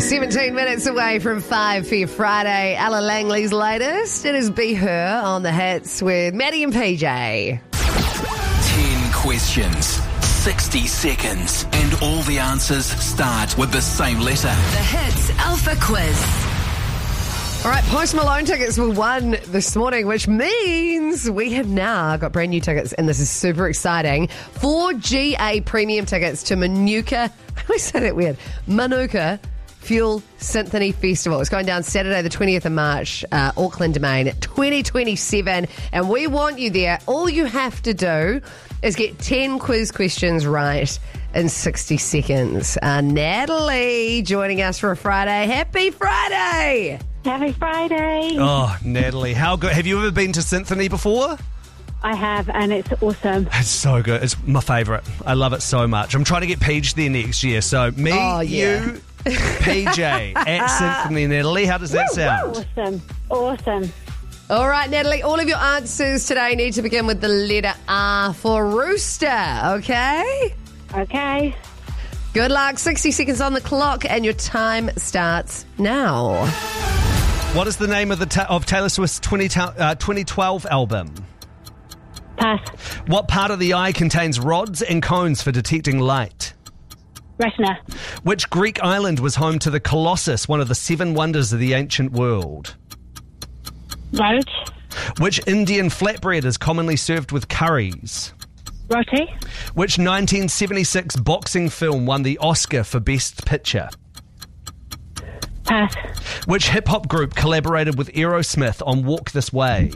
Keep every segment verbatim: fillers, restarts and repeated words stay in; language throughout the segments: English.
seventeen minutes away from five for your Friday. Ella Langley's latest. It is Be Her on the Hits with Maddie and P J. Ten questions, sixty seconds, and all the answers start with the same letter. The Hits Alpha Quiz. All right, Post Malone tickets were won this morning, which means we have now got brand new tickets, and this is super exciting. Four G A premium tickets to Manuka, I always say that weird, Manuka Fuel Symphony Festival. It's going down Saturday the twentieth of March, uh, Auckland Domain, twenty twenty-seven, and we want you there. All you have to do is get ten quiz questions right in sixty seconds. Uh, Natalie joining us for a Friday. Happy Friday! Happy Friday. Oh, Natalie, how good. Have you ever been to Symphony before? I have, and it's awesome. It's so good. It's my favourite. I love it so much. I'm trying to get Paige there next year. So me, Oh, yeah. you, P J at Symphony, Natalie. How does that sound? Awesome. Awesome. All right, Natalie, all of your answers today need to begin with the letter R for Rooster, okay? Okay. Good luck. sixty seconds on the clock, and your time starts now. What is the name of the ta- of Taylor Swift's twenty, uh, twenty twelve album? Pass. What part of the eye contains rods and cones for detecting light? Retina. Which Greek island was home to the Colossus, one of the seven wonders of the ancient world? Road. Which Indian flatbread is commonly served with curries? Roti. Which nineteen seventy-six boxing film won the Oscar for Best Picture? Pass. Which hip-hop group collaborated with Aerosmith on Walk This Way?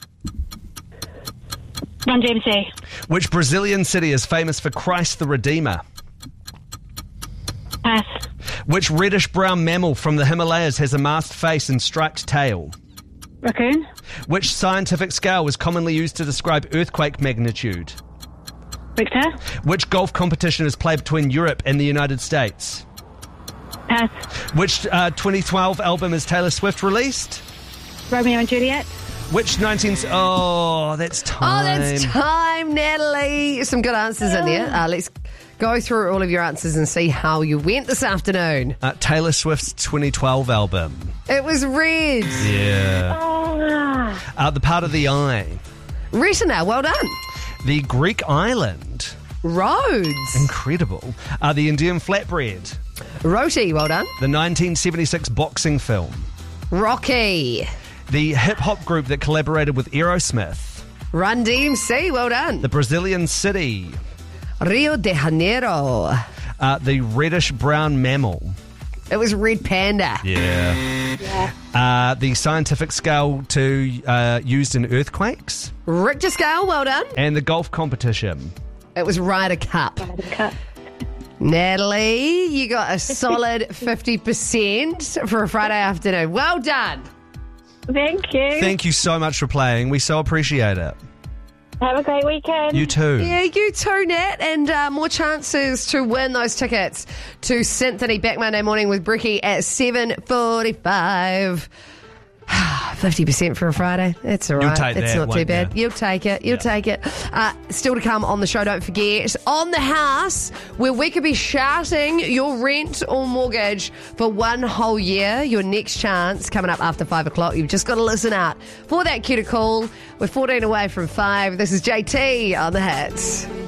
Run D M C. Which Brazilian city is famous for Christ the Redeemer? Pass. Which reddish-brown mammal from the Himalayas has a masked face and striped tail? Raccoon. Which scientific scale is commonly used to describe earthquake magnitude? Richter. Which golf competition is played between Europe and the United States? Pass. Which uh, twenty twelve album is Taylor Swift released? Romeo and Juliet. Which nineteen... Oh, that's time. Oh, that's time, Natalie. Some good answers in there. Uh, let's go through all of your answers and see how you went this afternoon. Uh, Taylor Swift's twenty twelve album. It was red. Yeah. Oh. Uh, the part of the eye. Retina, well done. The Greek island. Roads. Incredible. Uh, the Indian flatbread. Roti, well done. The nineteen seventy-six boxing film. Rocky. The hip-hop group that collaborated with Aerosmith. Run D M C, well done. The Brazilian city. Rio de Janeiro. Uh, the reddish-brown mammal. It was red panda. Yeah. Yeah. Uh, the scientific scale to uh, used in earthquakes. Richter scale, well done. And the golf competition. It was Ryder Cup. Cut. Natalie, you got a solid fifty percent for a Friday afternoon. Well done. Thank you. Thank you so much for playing. We so appreciate it. Have a great weekend. You too. Yeah, you too, Nat. And uh, more chances to win those tickets to Symphony back Monday morning with Bricky at seven forty-five. fifty percent for a Friday. That's all right. You'll take it's that, not too won't bad. you? You'll take it. You'll Yeah. take it. Uh, still to come on the show, don't forget, On the House, where we could be shouting your rent or mortgage for one whole year. Your next chance coming up after five o'clock. You've just got to listen out for that cue to call. We're fourteen away from five. This is J T on the Hits.